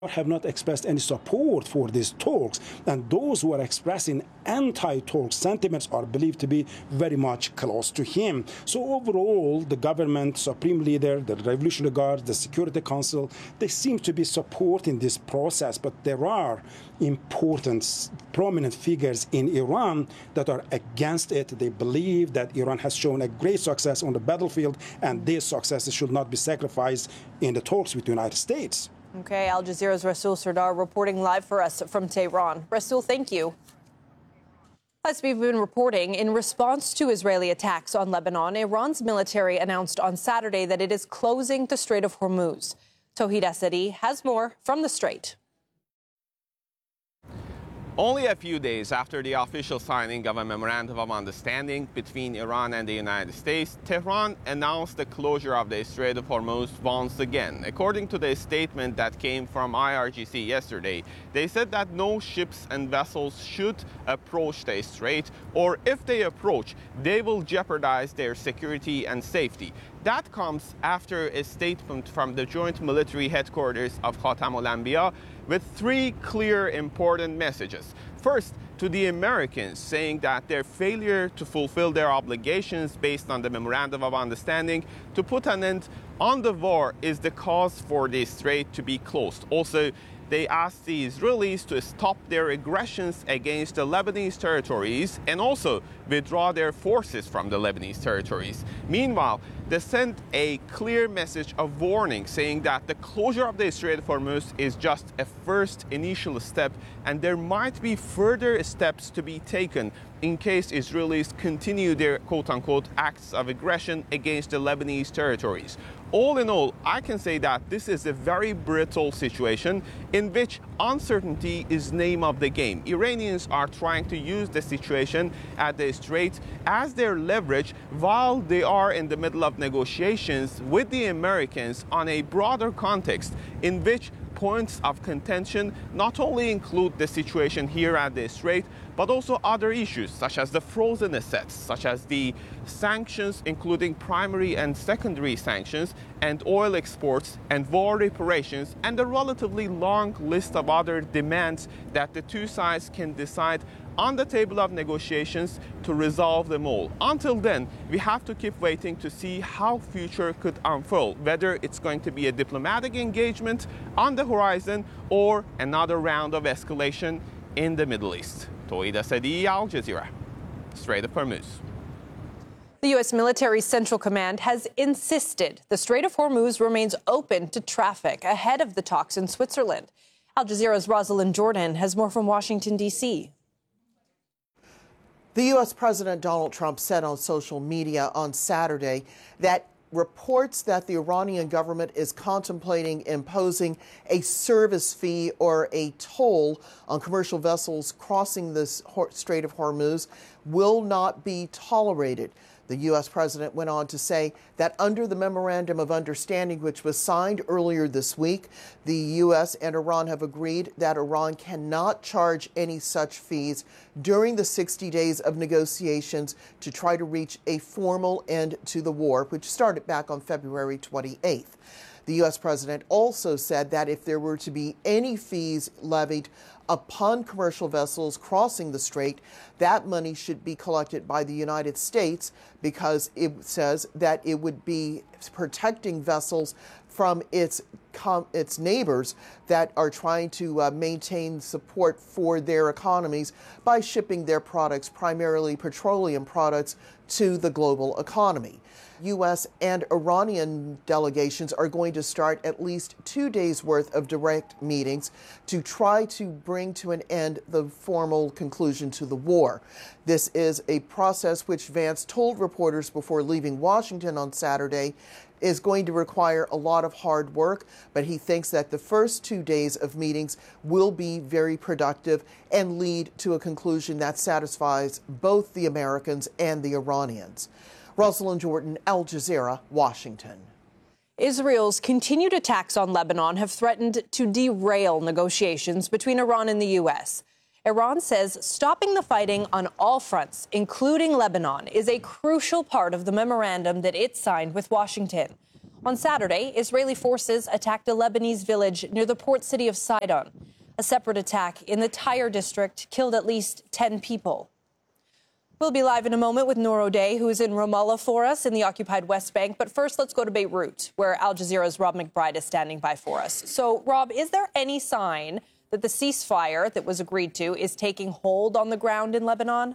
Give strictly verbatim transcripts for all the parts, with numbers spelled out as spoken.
have not expressed any support for these talks, and those who are expressing anti-talk sentiments are believed to be very much close to him. So overall, the government, Supreme Leader, the Revolutionary Guard, the Security Council, they seem to be supporting this process, but there are important, prominent figures in Iran that are against it. They believe that Iran has shown a great success on the battlefield, and this success should not be sacrificed in the talks with the United States. Okay, Al Jazeera's Rasul Sardar reporting live for us from Tehran. Rasul, thank you. As we've been reporting, in response to Israeli attacks on Lebanon, Iran's military announced on Saturday that it is closing the Strait of Hormuz. Tawhid Asadi has more from the Strait. Only a few days after the official signing of a memorandum of understanding between Iran and the United States, Tehran announced the closure of the Strait of Hormuz once again. According to the statement that came from I R G C yesterday, they said that no ships and vessels should approach the strait, or if they approach, they will jeopardize their security and safety. That comes after a statement from the joint military headquarters of Khatam al-Anbiya with three clear, important messages. First, to the Americans, saying that their failure to fulfill their obligations based on the Memorandum of Understanding to put an end on the war is the cause for the strait to be closed. Also, they asked the Israelis to stop their aggressions against the Lebanese territories and also withdraw their forces from the Lebanese territories. Meanwhile, they sent a clear message of warning, saying that the closure of the Strait of Hormuz is just a first initial step, and there might be further steps to be taken in case Israelis continue their quote-unquote acts of aggression against the Lebanese territories. All in all, I can say that this is a very brittle situation in which uncertainty is name of the game. Iranians are trying to use the situation at the strait as their leverage while they are in the middle of negotiations with the Americans on a broader context in which points of contention not only include the situation here at the strait, but also other issues such as the frozen assets, such as the sanctions, including primary and secondary sanctions, and oil exports and war reparations, and a relatively long list of other demands that the two sides can decide on the table of negotiations to resolve them all. Until then, we have to keep waiting to see how future could unfold, whether it's going to be a diplomatic engagement on the horizon or another round of escalation in the Middle East. Tawhid Asadi, Al Jazeera, Strait of Hormuz. The U S Military Central Command has insisted the Strait of Hormuz remains open to traffic ahead of the talks in Switzerland. Al Jazeera's Rosalind Jordan has more from Washington, D C The U S President Donald Trump said on social media on Saturday that reports that the Iranian government is contemplating imposing a service fee or a toll on commercial vessels crossing the Strait of Hormuz will not be tolerated. The U S president went on to say that under the Memorandum of Understanding, which was signed earlier this week, the U S and Iran have agreed that Iran cannot charge any such fees during the sixty days of negotiations to try to reach a formal end to the war, which started back on February twenty-eighth. The U S president also said that if there were to be any fees levied upon commercial vessels crossing the strait, that money should be collected by the United States because it says that it would be protecting vessels from its com- its neighbors that are trying to uh, maintain support for their economies by shipping their products, primarily petroleum products, to the global economy. U S and Iranian delegations are going to start at least two days' worth of direct meetings to try to bring to an end the formal conclusion to the war. This is a process which Vance told reporters before leaving Washington on Saturday is going to require a lot of hard work, but he thinks that the first two days of meetings will be very productive and lead to a conclusion that satisfies both the Americans and the Iranians. Rosalind Jordan, Al Jazeera, Washington. Israel's continued attacks on Lebanon have threatened to derail negotiations between Iran and the U S. Iran says stopping the fighting on all fronts, including Lebanon, is a crucial part of the memorandum that it signed with Washington. On Saturday, Israeli forces attacked a Lebanese village near the port city of Sidon. A separate attack in the Tyre district killed at least ten people. We'll be live in a moment with Noor O'Day, who is in Ramallah for us in the occupied West Bank. But first, let's go to Beirut, where Al Jazeera's Rob McBride is standing by for us. So, Rob, is there any sign that the ceasefire that was agreed to is taking hold on the ground in Lebanon?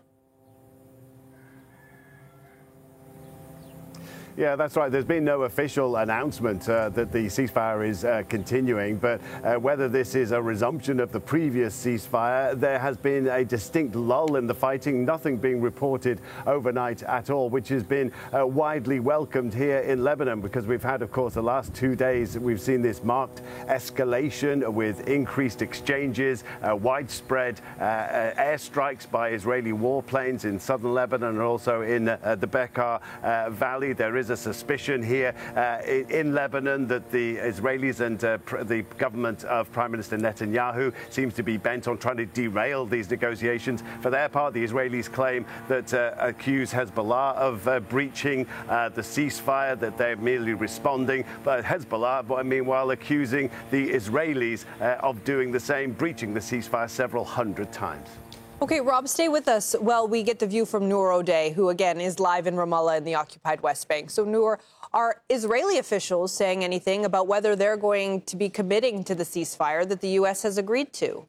Yeah, that's right. There's been no official announcement uh, that the ceasefire is uh, continuing, but uh, whether this is a resumption of the previous ceasefire, there has been a distinct lull in the fighting, nothing being reported overnight at all, which has been uh, widely welcomed here in Lebanon, because we've had, of course, the last two days, we've seen this marked escalation with increased exchanges, uh, widespread uh, uh, airstrikes by Israeli warplanes in southern Lebanon and also in uh, the Bekaa uh, Valley. There is a suspicion here uh, in, in Lebanon that the Israelis and uh, pr the government of Prime Minister Netanyahu seems to be bent on trying to derail these negotiations. For their part, the Israelis claim that uh, accuse Hezbollah of uh, breaching uh, the ceasefire, that they're merely responding. But Hezbollah, meanwhile, accusing the Israelis uh, of doing the same, breaching the ceasefire several hundred times. Okay, Rob, stay with us while we get the view from Noor O'Day, who, again, is live in Ramallah in the occupied West Bank. So, Noor, are Israeli officials saying anything about whether they're going to be committing to the ceasefire that the U S has agreed to?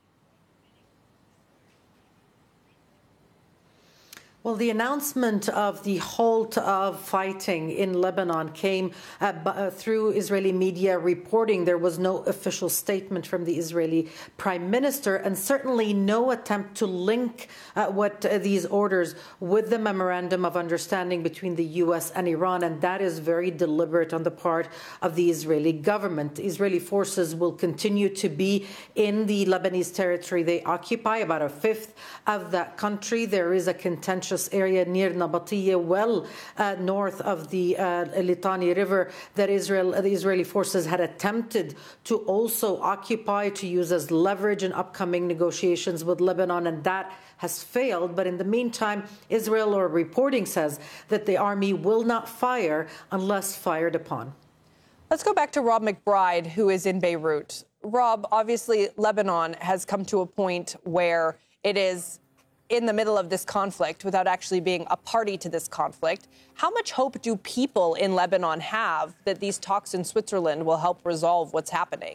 Well, the announcement of the halt of fighting in Lebanon came uh, uh, through Israeli media reporting. There was no official statement from the Israeli prime minister, and certainly no attempt to link uh, what uh, these orders with the memorandum of understanding between the U S and Iran, and that is very deliberate on the part of the Israeli government. Israeli forces will continue to be in the Lebanese territory they occupy, about a fifth of that country. There is a contention area near Nabatieh, well uh, north of the uh, Litani River, that Israel, the Israeli forces had attempted to also occupy, to use as leverage in upcoming negotiations with Lebanon, and that has failed. But in the meantime, Israel, or reporting says, that the army will not fire unless fired upon. Let's go back to Rob McBride, who is in Beirut. Rob, obviously, Lebanon has come to a point where it is in the middle of this conflict without actually being a party to this conflict. How much hope do people in Lebanon have that these talks in Switzerland will help resolve what's happening?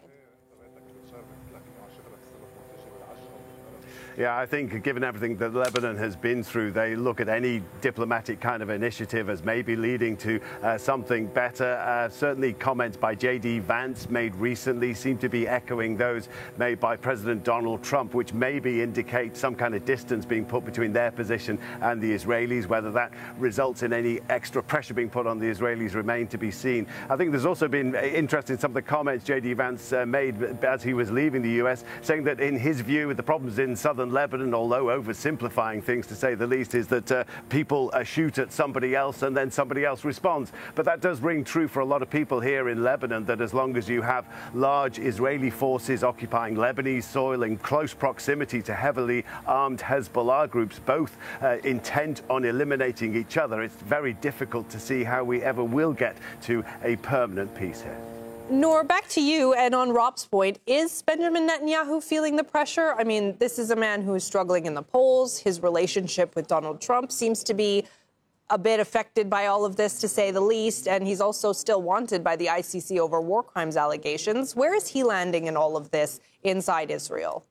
Yeah, I think given everything that Lebanon has been through, they look at any diplomatic kind of initiative as maybe leading to uh, something better. Uh, certainly comments by J D Vance made recently seem to be echoing those made by President Donald Trump, which maybe indicate some kind of distance being put between their position and the Israelis. Whether that results in any extra pressure being put on the Israelis remain to be seen. I think there's also been interest in some of the comments J D Vance uh, made as he was leaving the U S, saying that in his view, with the problems in southern Lebanon, although oversimplifying things to say the least, is that uh, people uh, shoot at somebody else and then somebody else responds. But that does ring true for a lot of people here in Lebanon, that as long as you have large Israeli forces occupying Lebanese soil in close proximity to heavily armed Hezbollah groups, both uh, intent on eliminating each other, it's very difficult to see how we ever will get to a permanent peace here. Noor, back to you, and on Rob's point, is Benjamin Netanyahu feeling the pressure? I mean, this is a man who is struggling in the polls. His relationship with Donald Trump seems to be a bit affected by all of this, to say the least, and he's also still wanted by the I C C over war crimes allegations. Where is he landing in all of this inside Israel?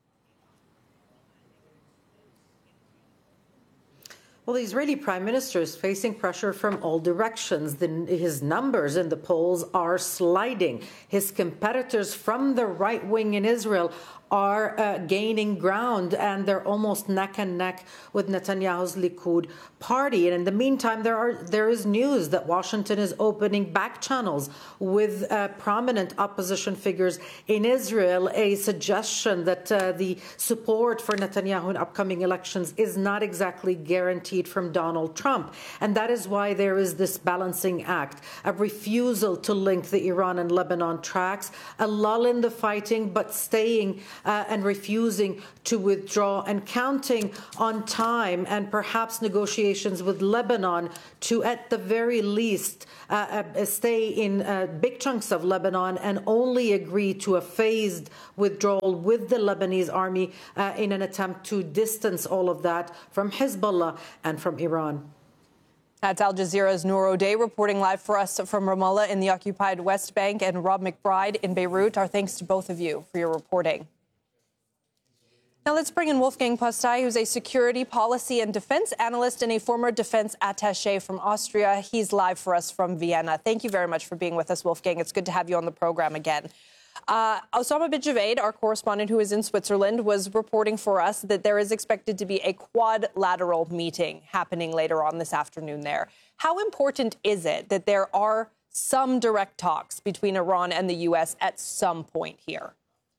Well, the Israeli prime minister is facing pressure from all directions. The, his numbers in the polls are sliding. His competitors from the right wing in Israel are uh, gaining ground, and they're almost neck and neck with Netanyahu's Likud party. And in the meantime, there are there is news that Washington is opening back channels with uh, prominent opposition figures in Israel, a suggestion that uh, the support for Netanyahu in upcoming elections is not exactly guaranteed guaranteed from Donald Trump. And that is why there is this balancing act, a refusal to link the Iran and Lebanon tracks, a lull in the fighting, but staying uh, and refusing to withdraw, and counting on time and perhaps negotiations with Lebanon to, at the very least, uh, uh, stay in uh, big chunks of Lebanon and only agree to a phased withdrawal with the Lebanese army uh, in an attempt to distance all of that from Hezbollah and from Iran. That's Al Jazeera's Noor O'Day reporting live for us from Ramallah in the occupied West Bank, and Rob McBride in Beirut. Our thanks to both of you for your reporting. Now let's bring in Wolfgang Postei, who's a security policy and defense analyst and a former defense attaché from Austria. He's live for us from Vienna. Thank you very much for being with us, Wolfgang. It's good to have you on the program again. Uh, Osama bin Javaid, our correspondent who is in Switzerland, was reporting for us that there is expected to be a quadrilateral meeting happening later on this afternoon there. How important is it that there are some direct talks between Iran and the U S at some point here?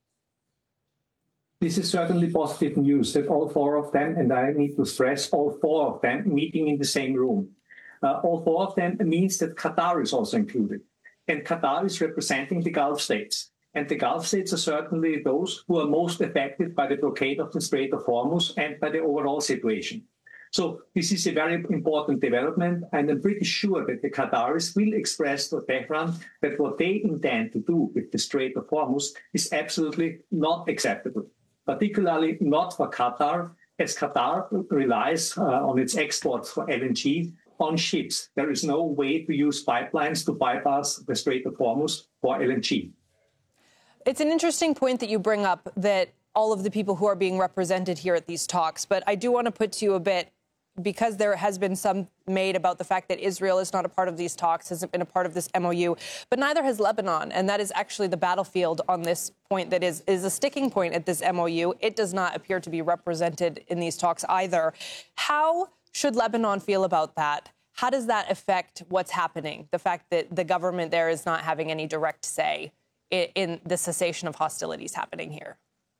This is certainly positive news that all four of them, and I need to stress all four of them, meeting in the same room. Uh, all four of them means that Qatar is also included. And Qatar is representing the Gulf states. And the Gulf states are certainly those who are most affected by the blockade of the Strait of Hormuz and by the overall situation. So this is a very important development, and I'm pretty sure that the Qataris will express to Tehran that what they intend to do with the Strait of Hormuz is absolutely not acceptable, particularly not for Qatar, as Qatar relies uh, on its exports for L N G on ships. There is no way to use pipelines to bypass the Strait of Hormuz for L N G. It's an interesting point that you bring up, that all of the people who are being represented here at these talks. But I do want to put to you a bit, because there has been some made about the fact that Israel is not a part of these talks, hasn't been a part of this M O U, but neither has Lebanon. And that is actually the battlefield on this point that is, is a sticking point at this M O U. It does not appear to be represented in these talks either. How should Lebanon feel about that? How does that affect what's happening? The fact that the government there is not having any direct say in, in the cessation of hostilities happening here?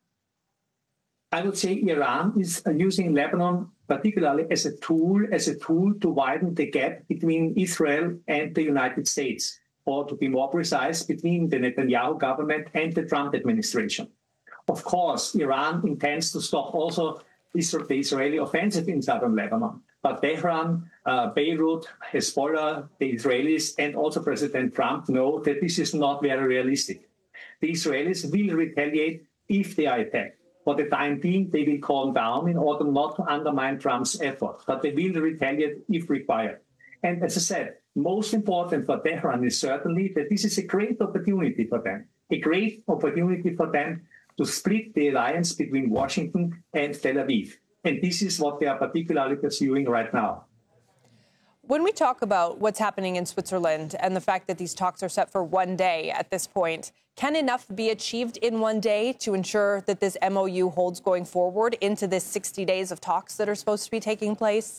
I would say Iran is using Lebanon particularly as a tool, as a tool to widen the gap between Israel and the United States, or to be more precise, between the Netanyahu government and the Trump administration. Of course, Iran intends to stop also the Israeli offensive in southern Lebanon. But Tehran, uh, Beirut, Hezbollah, the Israelis, and also President Trump know that this is not very realistic. The Israelis will retaliate if they are attacked. For the time being, they will calm down in order not to undermine Trump's effort, but they will retaliate if required. And as I said, most important for Tehran is certainly that this is a great opportunity for them, a great opportunity for them to split the alliance between Washington and Tel Aviv. And this is what they are particularly pursuing right now. When we talk about what's happening in Switzerland and the fact that these talks are set for one day at this point, can enough be achieved in one day to ensure that this M O U holds going forward into this sixty days of talks that are supposed to be taking place?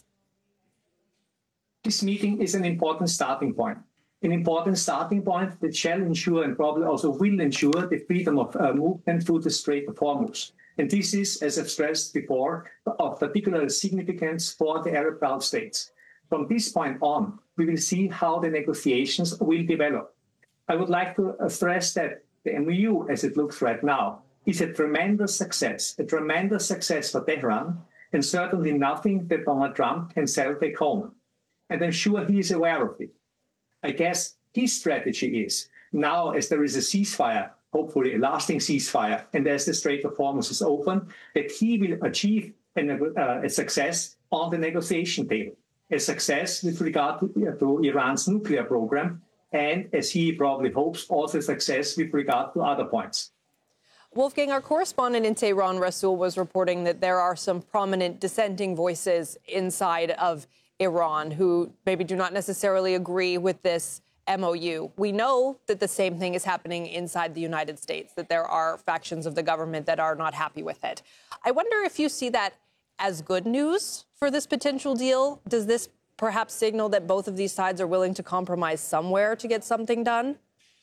This meeting is an important starting point. An important starting point that shall ensure and probably also will ensure the freedom of uh, movement through the Strait of Hormuz. And this is, as I've stressed before, of particular significance for the Arab Gulf states. From this point on, we will see how the negotiations will develop. I would like to stress that the M O U, as it looks right now, is a tremendous success, a tremendous success for Tehran, and certainly nothing that Donald Trump can sell take home. And I'm sure he is aware of it. I guess his strategy is, now as there is a ceasefire, hopefully a lasting ceasefire, and as the Strait of Hormuz is open, that he will achieve a, uh, a success on the negotiation table, a success with regard to, uh, to Iran's nuclear program, and, as he probably hopes, also success with regard to other points. Wolfgang, our correspondent in Tehran, Rasul, was reporting that there are some prominent dissenting voices inside of Iran who maybe do not necessarily agree with this M O U. We know that the same thing is happening inside the United States, that there are factions of the government that are not happy with it. I wonder if you see that as good news for this potential deal. Does this perhaps signal that both of these sides are willing to compromise somewhere to get something done?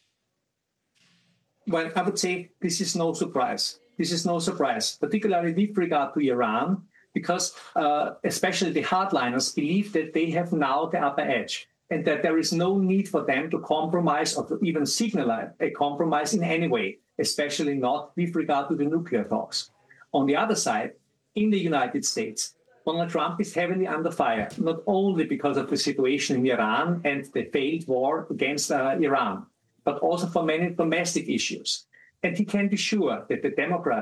Well, I would say this is no surprise. This is no surprise, particularly with regard to Iran. because uh, especially the hardliners believe that they have now the upper edge and that there is no need for them to compromise or to even signal a compromise in any way, especially not with regard to the nuclear talks. On the other side, in the United States, Donald Trump is heavily under fire, not only because of the situation in Iran and the failed war against uh, Iran, but also for many domestic issues. And he can be sure that the Democrats